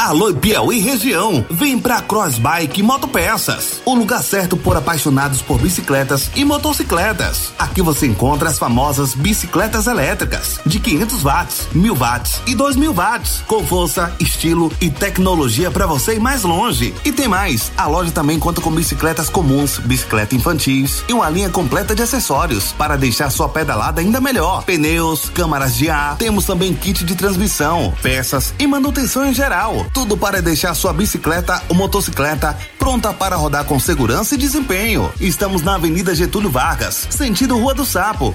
Alô Piauí região, vem pra Crossbike Motopeças, o lugar certo por apaixonados por bicicletas e motocicletas. Aqui você encontra as famosas bicicletas elétricas de 500 watts, 1000 watts e 2000 watts, com força, estilo e tecnologia para você ir mais longe. E tem mais, a loja também conta com bicicletas comuns, bicicleta infantis e uma linha completa de acessórios para deixar sua pedalada ainda melhor. Pneus, câmaras de ar, temos também kit de transmissão, peças e manutenção em geral. Tudo para deixar sua bicicleta ou motocicleta pronta para rodar com segurança e desempenho. Estamos na Avenida Getúlio Vargas, sentido Rua do Sapo,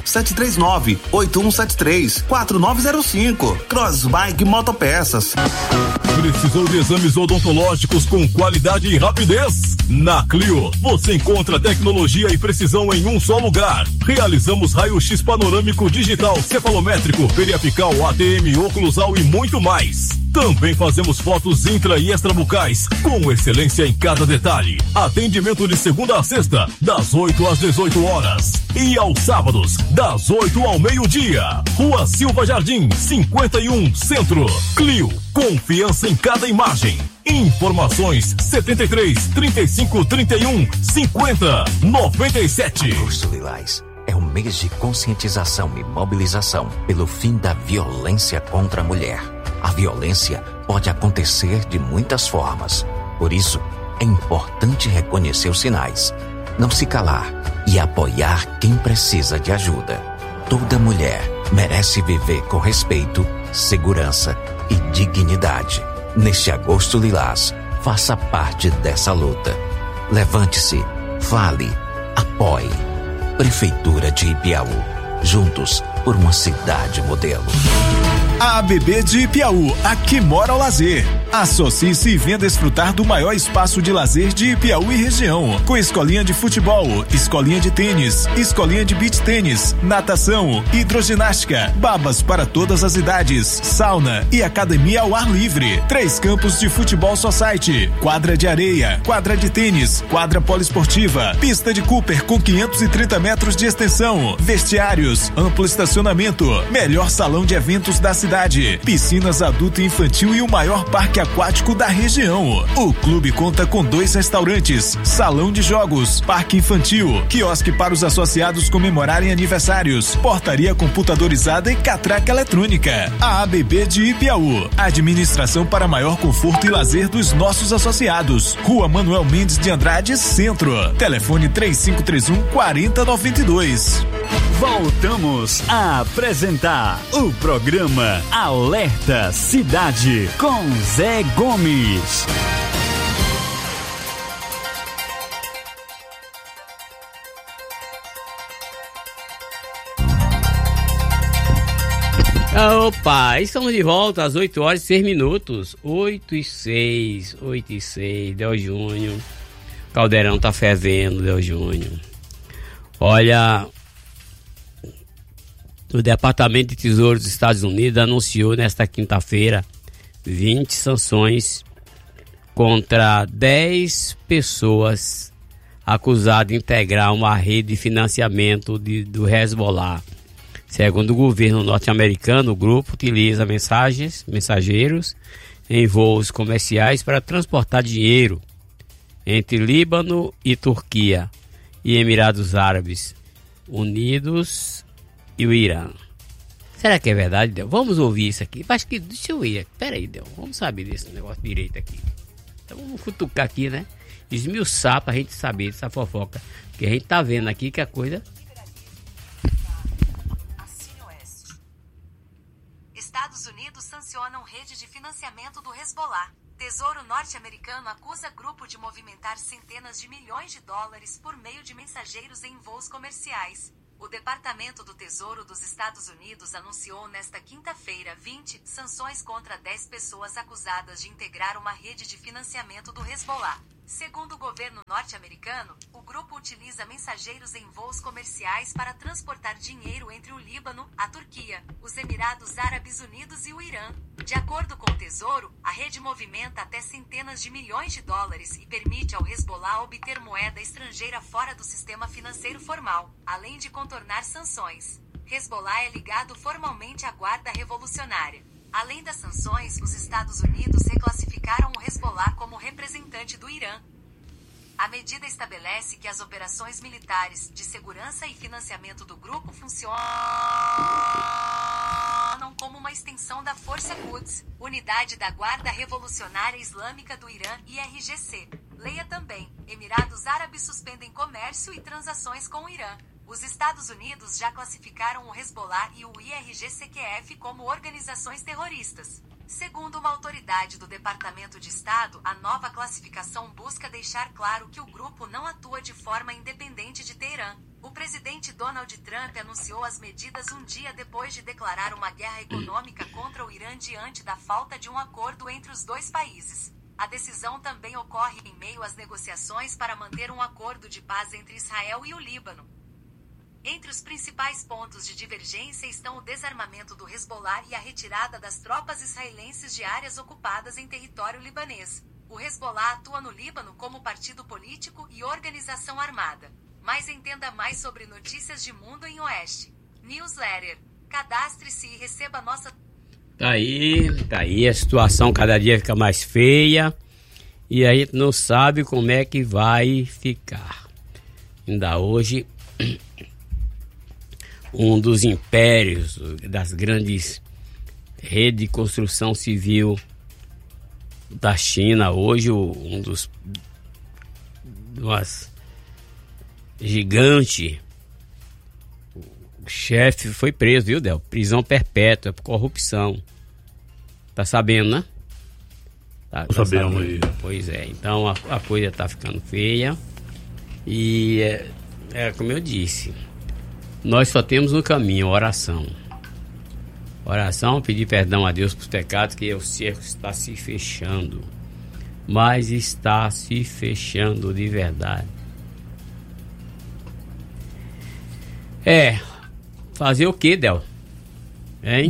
739-8173-4905. Crossbike Motopeças. Precisou de exames odontológicos com qualidade e rapidez? Na Clio, você encontra tecnologia e precisão em um só lugar. Realizamos raio-x panorâmico digital, cefalométrico, periapical, ATM, oclusal e muito mais. Também fazemos fotos intra e extrabucais, com excelência em cada detalhe. Atendimento de segunda a sexta, das 8 às 18 horas. E aos sábados, das 8 ao meio-dia. Rua Silva Jardim, 51, Centro. Clio, confiança em cada imagem. Informações 73 35 31 50 97. Agosto Lilás é um mês de conscientização e mobilização pelo fim da violência contra a mulher. A violência pode acontecer de muitas formas. Por isso, é importante reconhecer os sinais, não se calar e apoiar quem precisa de ajuda. Toda mulher merece viver com respeito, segurança e dignidade. Neste Agosto Lilás, faça parte dessa luta. Levante-se, fale, apoie. Prefeitura de Ipiaú. Juntos por uma cidade modelo. A ABB de Ipiaú, aqui mora o lazer. Associe-se e venha desfrutar do maior espaço de lazer de Ipiaú e região, com escolinha de futebol, escolinha de tênis, escolinha de beach tênis, natação, hidroginástica, babas para todas as idades, sauna e academia ao ar livre. 3 campos de futebol society, quadra de areia, quadra de tênis, quadra poliesportiva, pista de Cooper com 530 metros de extensão, vestiários, amplo estacionamento, melhor salão de eventos da cidade, piscinas adulto e infantil e o maior parque aquático da região. O clube conta com 2 restaurantes, salão de jogos, parque infantil, quiosque para os associados comemorarem aniversários, portaria computadorizada e catraca eletrônica. A ABB de Ipiaú, administração para maior conforto e lazer dos nossos associados. Rua Manuel Mendes de Andrade, Centro. Telefone 3531-4092. Voltamos a apresentar o programa Alerta Cidade com Zé Gomes. Opa, estamos de volta às 8 horas e 6 minutos. 8 e 6, Del Júnior. Caldeirão tá fervendo, Del Júnior. Olha, o Departamento de Tesouro dos Estados Unidos anunciou nesta quinta-feira 20 sanções contra 10 pessoas acusadas de integrar uma rede de financiamento do Hezbollah. Segundo o governo norte-americano, o grupo utiliza mensageiros em voos comerciais para transportar dinheiro entre Líbano e Turquia e Emirados Árabes Unidos e o Irã. Será que é verdade, Del? Vamos ouvir isso aqui. Acho que, deixa eu ir. Peraí, Del. Vamos saber desse negócio direito aqui. Então vamos futucar aqui, né? Esmiuçar pra gente saber dessa fofoca. Porque a gente tá vendo aqui que a coisa... Estados Unidos sancionam rede de financiamento do Hezbollah. Tesouro norte-americano acusa grupo de movimentar centenas de milhões de dólares por meio de mensageiros em voos comerciais. O Departamento do Tesouro dos Estados Unidos anunciou nesta quinta-feira 20 sanções contra 10 pessoas acusadas de integrar uma rede de financiamento do Hezbollah. Segundo o governo norte-americano, o grupo utiliza mensageiros em voos comerciais para transportar dinheiro entre o Líbano, a Turquia, os Emirados Árabes Unidos e o Irã. De acordo com o Tesouro, a rede movimenta até centenas de milhões de dólares e permite ao Hezbollah obter moeda estrangeira fora do sistema financeiro formal, além de contornar sanções. Hezbollah é ligado formalmente à Guarda Revolucionária. Além das sanções, os Estados Unidos reclassificaram diante do Irã. A medida estabelece que as operações militares de segurança e financiamento do grupo funcionam como uma extensão da Força Quds, unidade da Guarda Revolucionária Islâmica do Irã, IRGC. Leia também: Emirados Árabes suspendem comércio e transações com o Irã. Os Estados Unidos já classificaram o Hezbollah e o IRGC-QF como organizações terroristas. Segundo uma autoridade do Departamento de Estado, a nova classificação busca deixar claro que o grupo não atua de forma independente de Teherã. O presidente Donald Trump anunciou as medidas um dia depois de declarar uma guerra econômica contra o Irã diante da falta de um acordo entre os dois países. A decisão também ocorre em meio às negociações para manter um acordo de paz entre Israel e o Líbano. Entre os principais pontos de divergência estão o desarmamento do Hezbollah e a retirada das tropas israelenses de áreas ocupadas em território libanês. O Hezbollah atua no Líbano como partido político e organização armada. Mas entenda mais sobre notícias de mundo em Oeste. Newsletter. Cadastre-se e receba nossa... Tá aí, a situação cada dia fica mais feia e a gente não sabe como é que vai ficar. Ainda hoje... um dos impérios das grandes redes de construção civil da China, hoje gigante, o chefe foi preso, viu, Del? Prisão perpétua por corrupção. Tá sabendo, né? Tá sabendo aí. Pois é, então a coisa tá ficando feia e como eu disse, nós só temos no caminho oração. Oração, pedir perdão a Deus pelos pecados, que o cerco está se fechando. Mas está se fechando de verdade. Fazer o que, Del? Hein?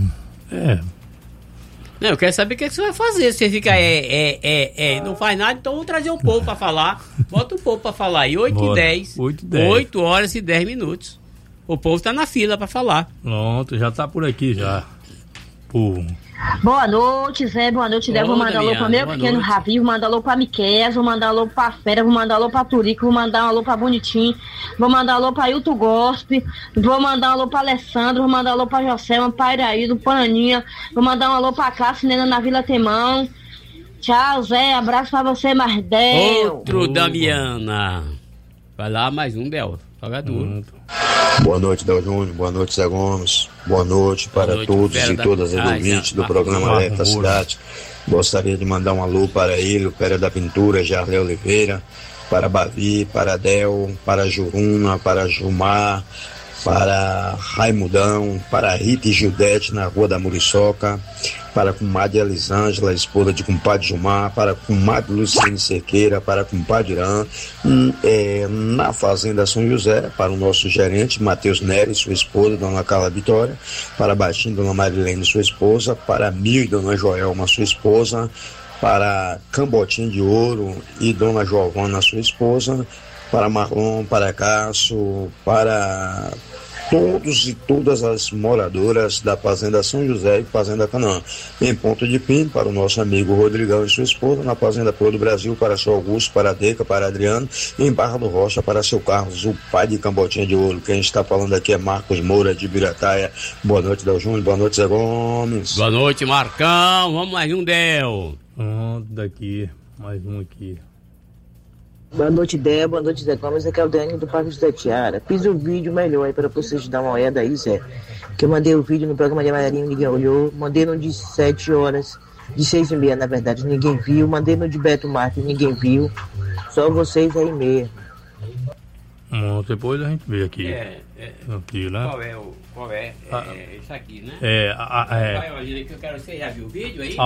Não, eu quero saber o que você vai fazer. Você fica não faz nada, então vou trazer o povo para falar. Bota o povo para falar aí, 8h10. 8 horas e 10 minutos. O povo tá na fila pra falar. Pronto, já tá por aqui já. Boa noite, Zé. Boa noite, Zé. Vou mandar alô pra meu pequeno Ravi, vou mandar alô pra Miquel, vou mandar alô pra Fera, vou mandar alô pra Turico, vou mandar um alô pra Bonitinho, vou mandar alô pra Hilton Gospe, vou mandar um alô pra Alessandro, vou mandar alô pra Joselma, pra Iraído, Paninha, vou mandar um alô pra Cássia, Nena na Vila Temão. Tchau, Zé. Abraço pra você, Mardel. Outro Damiana. Vai lá, mais um, Del. Joga duro. Boa noite, Del Júnior. Boa noite, Zé Gomes. Boa noite para todos e todas as ouvintes do programa Alerta Cidade. Gostaria de mandar um alô para ele, o Pera da Pintura, Jarlé Oliveira, para Bavi, para Del, para Juruna, para Jumar, para Raimundão, para Rita e Gildete na Rua da Muriçoca, para a comadre Elisângela, esposa de compadre Gilmar, para a comadre Luciene Cerqueira, para a compadre Irã, na Fazenda São José, para o nosso gerente Matheus Nery, sua esposa, Dona Carla Vitória, para Baixinho, Dona Marilene, sua esposa, para Mil e Dona Joelma, sua esposa, para Cambotinha de Ouro e Dona Giovana, sua esposa, para Marlon, para Cássio, para todos e todas as moradoras da Fazenda São José e Fazenda Canaã. Em Ponto de Pino, para o nosso amigo Rodrigão e sua esposa, na Fazenda Pro do Brasil, para seu Augusto, para a Deca, para Adriano, e em Barra do Rocha, para seu Carlos, o pai de Cambotinha de Ouro. Quem está falando aqui é Marcos Moura, de Birataia. Boa noite, Del Júnior. Boa noite, Zé Gomes. Boa noite, Marcão. Vamos mais um, Del. Daqui, mais um aqui. Boa noite, Dé. Boa noite, Zé Gomes. Aqui é o Dani do Parque José Tiara. Fiz um vídeo melhor aí para vocês dar uma olhada aí, Zé. Que eu mandei o vídeo no programa de Marinho, ninguém olhou. Mandei no de 7 horas, de 6h30, na verdade, ninguém viu. Mandei no de Beto Marques, ninguém viu. Só vocês aí mesmo. Depois a gente vê aqui. Aqui, né? Qual é? Isso aqui, né? Eu quero, você já viu o vídeo aí?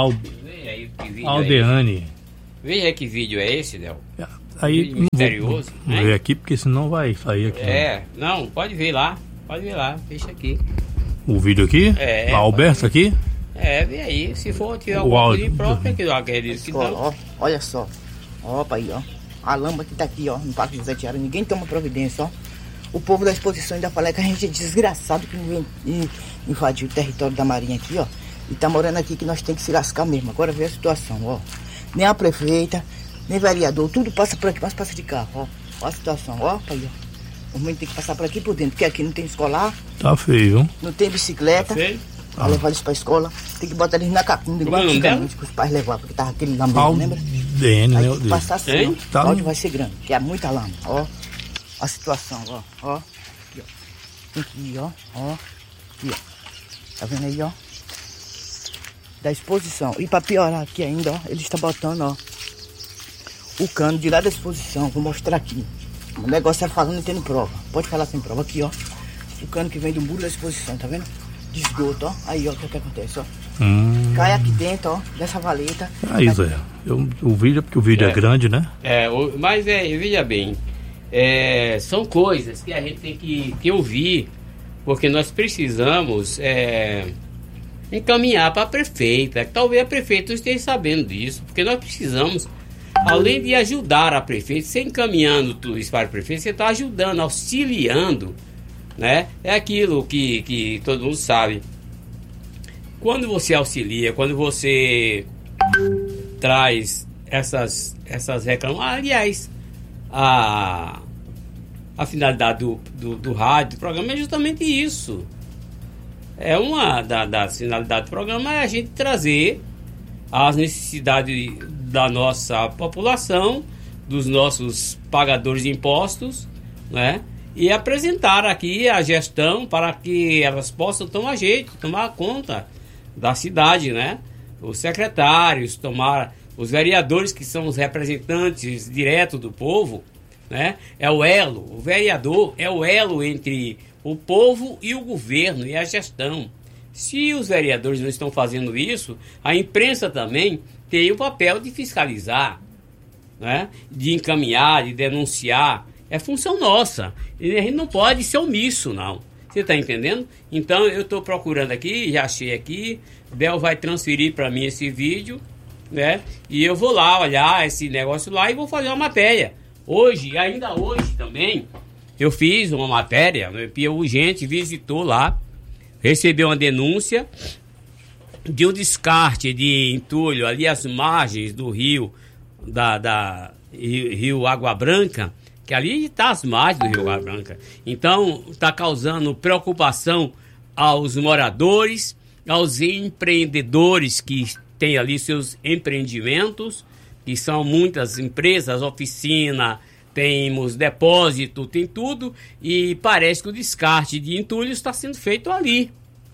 Aldeane. Veja aí que vídeo é esse, Del. Aí misterioso. Vou ver aqui, porque senão vai sair aqui. Não, pode ver lá. Deixa aqui. O vídeo aqui? Alberto aqui? Vê aí. Se for tiver alguma coisa própria que acredito que não. Olha só. Opa aí, ó. A lama que tá aqui, ó, no Parque José Tiara. Ninguém toma providência, ó. O povo da exposição ainda fala que a gente é desgraçado que não invadiu o território da Marinha aqui, ó. E tá morando aqui que nós tem que se lascar mesmo. Agora vê a situação, ó. Nem a prefeita, nem vereador, tudo passa por aqui, mas passa de carro, ó. Ó a situação, ó, pai, ó. O menino tem que passar por aqui por dentro, porque aqui não tem escolar. Tá feio. Não tem bicicleta. Tá feio? Pra levar eles pra escola. Tem que botar eles na cacunda, igual antigamente que os pais levavam, porque tava aquele lambeiro, lembra? DN, aí né? tem que passar assim, ó. Tá Onde vai ser grande, que é muita lama, ó. A situação, ó, ó. Aqui, ó. Aqui, ó, ó. Aqui, ó. Tá vendo aí, ó? Da exposição. E pra piorar aqui ainda, ó, eles estão botando, ó, o cano de lá da exposição. Vou mostrar aqui. O negócio é falando e tendo prova. Pode falar sem prova. Aqui, ó. O cano que vem do muro da exposição, tá vendo? De esgoto, ó. Aí, ó, o que acontece, ó. Cai aqui dentro, ó, dessa valeta. Aí, Zé. O vídeo, porque o vídeo é grande, né? Mas veja bem. São coisas que a gente tem que ouvir, porque nós precisamos encaminhar para a prefeita. Talvez a prefeita não esteja sabendo disso, porque nós precisamos, além de ajudar a prefeita, você encaminhando tudo isso para a prefeita, você está ajudando, auxiliando, né? É aquilo que todo mundo sabe. Quando você auxilia, quando você traz essas reclamações, aliás, a finalidade do rádio, do programa é justamente isso. Uma das finalidades do programa é a gente trazer as necessidades da nossa população, dos nossos pagadores de impostos, né? E apresentar aqui a gestão para que elas possam tomar conta da cidade, né? Os secretários, os vereadores, que são os representantes diretos do povo, né? O vereador é o elo entre o povo e o governo e a gestão. Se os vereadores não estão fazendo isso, a imprensa também tem o papel de fiscalizar, né? De encaminhar, de denunciar. É função nossa. E a gente não pode ser omisso, não. Você está entendendo? Então eu estou procurando aqui, já achei aqui. Bel vai transferir para mim esse vídeo, né? E eu vou lá olhar esse negócio lá e vou fazer uma matéria. Ainda hoje também, eu fiz uma matéria, o gente visitou lá, recebeu uma denúncia de um descarte de entulho ali às margens do rio, rio Água Branca, que ali está às margens do rio Água Branca. Então, está causando preocupação aos moradores, aos empreendedores que têm ali seus empreendimentos, que são muitas empresas, oficina, temos depósito, tem tudo, e parece que o descarte de entulhos está sendo feito ali.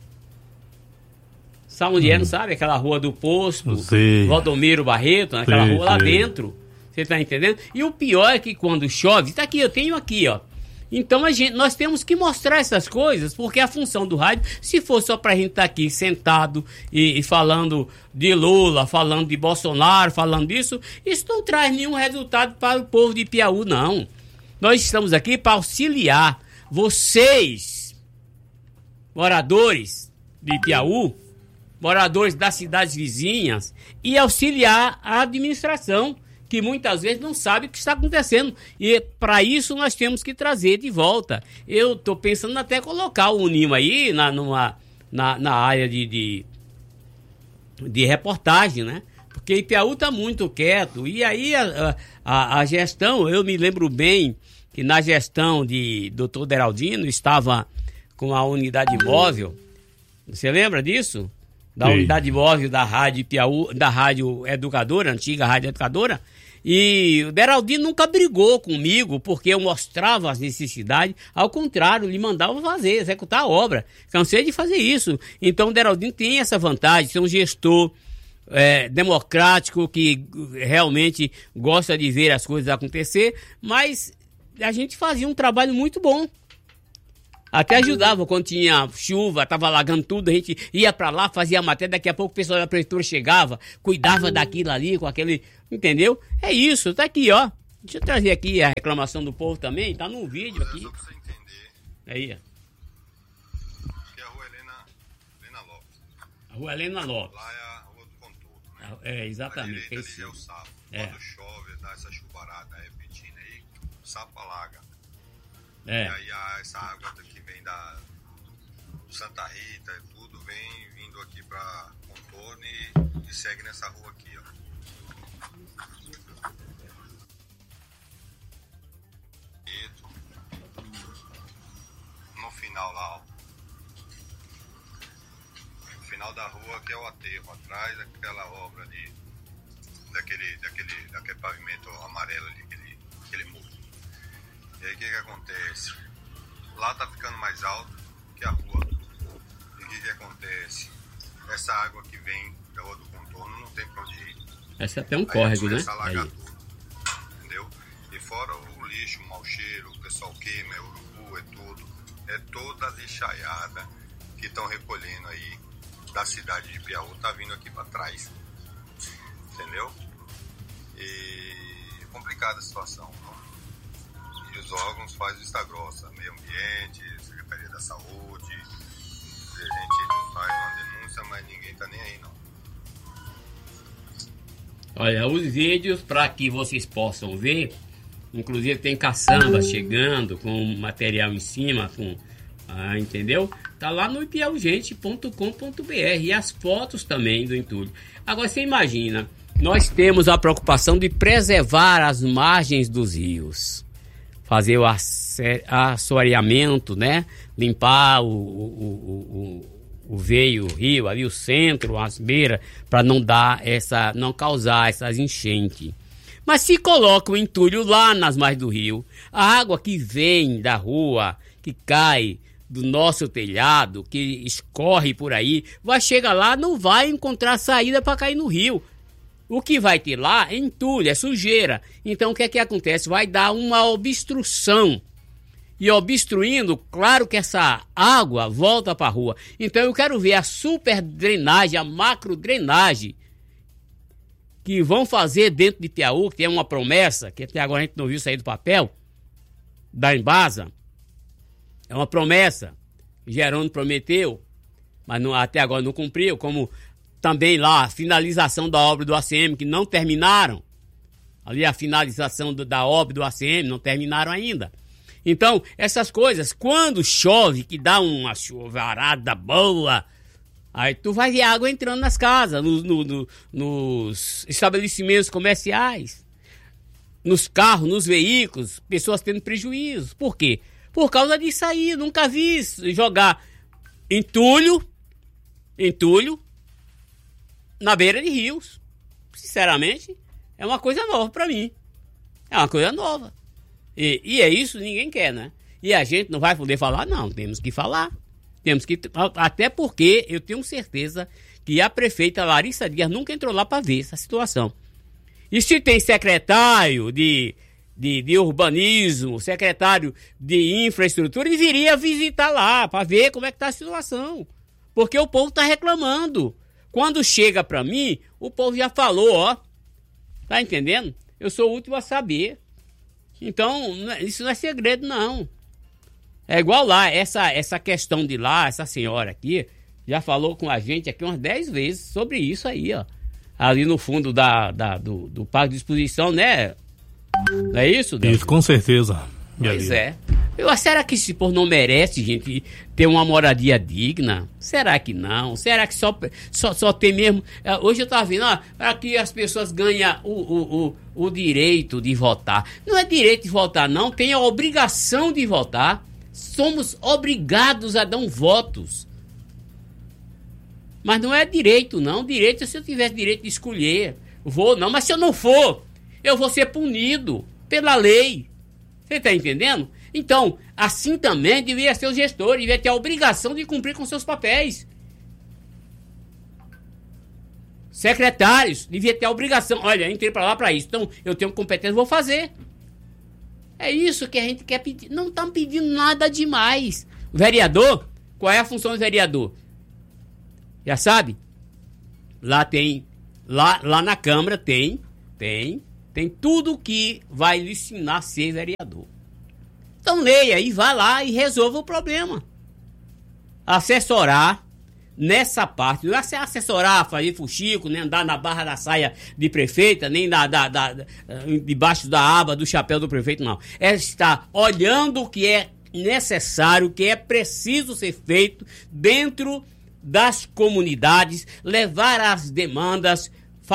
Sabe onde é, não sabe? Aquela rua do Posto, Valdomiro Barreto, aquela rua lá dentro. Você está entendendo? E o pior é que quando chove, tá aqui, eu tenho aqui, ó. Então nós temos que mostrar essas coisas, porque a função do rádio, se for só pra gente estar aqui sentado e falando de Lula, falando de Bolsonaro, falando disso, isso não traz nenhum resultado para o povo de Piauí, não. Nós estamos aqui para auxiliar vocês, moradores de Piauí, moradores das cidades vizinhas, e auxiliar a administração, que muitas vezes não sabe o que está acontecendo. E para isso nós temos que trazer de volta. Eu estou pensando até colocar o Unima aí na área de reportagem, né? Porque Piauí está muito quieto. E aí a gestão, eu me lembro bem que na gestão de Dr. Deraldino estava com a unidade móvel. Você lembra disso? Da unidade móvel da Rádio Piauí, da Rádio Educadora, antiga Rádio Educadora. E o Deraldino nunca brigou comigo porque eu mostrava as necessidades. Ao contrário, ele mandava fazer, executar a obra. Cansei de fazer isso. Então o Deraldino tem essa vantagem, ser um gestor democrático que realmente gosta de ver as coisas acontecer. Mas a gente fazia um trabalho muito bom. Até ajudava quando tinha chuva, estava alagando tudo, a gente ia para lá, fazia a matéria, daqui a pouco o pessoal da prefeitura chegava, cuidava daquilo ali, com aquele, entendeu? É isso, tá aqui, ó. Deixa eu trazer aqui a reclamação do povo também, tá num vídeo aqui. Só pra você entender. Aí, ó. Aqui é a rua Helena Lopes. A rua Helena Lopes. Lá é a rua do contorno, né? Exatamente. A direita é o sapo. Quando chove, dá essa chuvarada repentina aí, o sapo alaga. E aí essa água que vem do Santa Rita e tudo vem vindo aqui para contorno e segue nessa rua aqui, ó. o aterro atrás, aquela obra daquele pavimento amarelo ali, aquele muro. E aí o que acontece? Lá tá ficando mais alto que a rua. E o que acontece? Essa água que vem da rua do contorno não tem pra onde ir. Essa é até um córrego, né? Tudo, entendeu? E fora o lixo, o mau cheiro, o pessoal queima, é urubu, é tudo. É toda a lixaiada que estão recolhendo aí da cidade de Piauí, tá vindo aqui para trás. Entendeu? E é complicada a situação, não? E os órgãos fazem vista grossa, meio ambiente, Secretaria da Saúde. A gente faz uma denúncia, mas ninguém tá nem aí, não. Olha, os vídeos, para que vocês possam ver, inclusive tem caçamba chegando com material em cima, entendeu? Tá lá no ipiaugente.com.br e as fotos também do entulho. Agora você imagina, nós temos a preocupação de preservar as margens dos rios, fazer o assoreamento, né? Limpar o veio, o rio, ali o centro, as beiras, para não causar essas enchentes. Mas se coloca o entulho lá nas margens do rio, a água que vem da rua, que cai do nosso telhado, que escorre por aí, vai chegar lá, não vai encontrar saída para cair no rio. O que vai ter lá é entulho, é sujeira. Então o que é que acontece? Vai dar uma obstrução. E obstruindo, claro que essa água volta para a rua. Então eu quero ver a super drenagem, a macro drenagem que vão fazer dentro de Piauí, que tem uma promessa, que até agora a gente não viu sair do papel, da Embasa. É uma promessa. Gerônimo prometeu, mas até agora não cumpriu. Como também lá a finalização da obra do ACM, que não terminaram. Ali a finalização da obra do ACM, não terminaram ainda. Então, essas coisas, quando chove, que dá uma chuvarada boa, aí tu vai ver água entrando nas casas, nos estabelecimentos comerciais, nos carros, nos veículos, pessoas tendo prejuízo. Por quê? Por causa disso aí. Nunca vi jogar entulho na beira de rios. Sinceramente, é uma coisa nova para mim. É uma coisa nova. E é isso, ninguém quer, né? E a gente não vai poder falar? Não, temos que falar. Até porque eu tenho certeza que a prefeita Larissa Dias nunca entrou lá para ver essa situação. E se tem secretário de urbanismo, secretário de infraestrutura, ele viria visitar lá para ver como é que está a situação. Porque o povo está reclamando. Quando chega para mim, o povo já falou, ó. Tá entendendo? Eu sou o último a saber. Então, isso não é segredo, não. É igual lá, essa questão de lá, essa senhora aqui, já falou com a gente aqui umas 10 vezes sobre isso aí, ó. Ali no fundo do parque de exposição, né? Não é isso, Deus? Isso, com certeza. Pois é. Será que esse povo não merece, gente, ter uma moradia digna? Será que não? Será que só tem mesmo... Hoje eu estava vendo, para que as pessoas ganhem o direito de votar. Não é direito de votar, não. Tem a obrigação de votar. Somos obrigados a dar votos. Mas não é direito, não. Direito é se eu tivesse direito de escolher. Vou, não. Mas se eu não for, eu vou ser punido pela lei. Você está entendendo? Então, assim também devia ser o gestor, devia ter a obrigação de cumprir com seus papéis. Secretários, devia ter a obrigação. Olha, entrei para lá para isso, então eu tenho competência, vou fazer. É isso que a gente quer pedir. Não estamos pedindo nada demais. O vereador, qual é a função do vereador? Já sabe? Lá na Câmara tem tudo que vai lhe ensinar a ser vereador. Então leia e vá lá e resolva o problema. Assessorar nessa parte, não é assessorar, fazer fuxico, nem andar na barra da saia de prefeita, nem debaixo da aba do chapéu do prefeito, não. É estar olhando o que é necessário, o que é preciso ser feito dentro das comunidades, levar as demandas,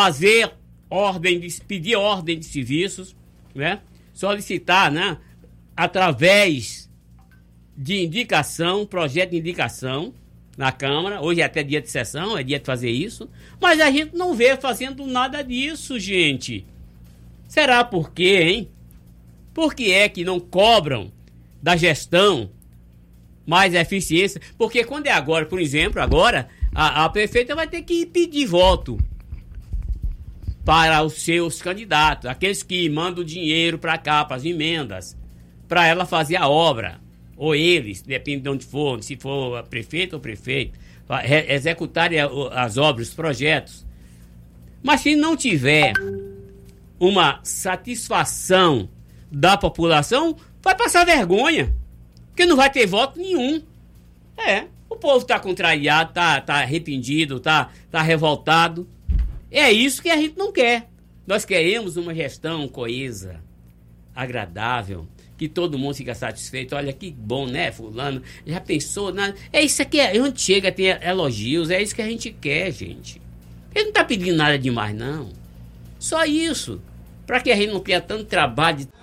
pedir ordem de serviços, né? Solicitar, né? Através de indicação, projeto de indicação, na Câmara. Hoje é até dia de sessão, é dia de fazer isso. Mas a gente não vê fazendo nada disso, gente. Será por quê, hein? Por que é que não cobram da gestão mais eficiência? Porque quando é agora, por exemplo, agora a prefeita vai ter que pedir voto para os seus candidatos, aqueles que mandam dinheiro para cá, para as emendas, para ela fazer a obra, ou eles, depende de onde for, se for prefeito ou prefeito, executarem as obras, os projetos. Mas se não tiver uma satisfação da população, vai passar vergonha, porque não vai ter voto nenhum. O povo está contrariado, está arrependido, está revoltado. É isso que a gente não quer. Nós queremos uma gestão coesa, agradável, que todo mundo fica satisfeito. Olha que bom, né, fulano? Já pensou? É isso aqui, a gente chega, tem elogios, é isso que a gente quer, gente. Ele não está pedindo nada demais, não. Só isso. Para que a gente não tenha tanto trabalho de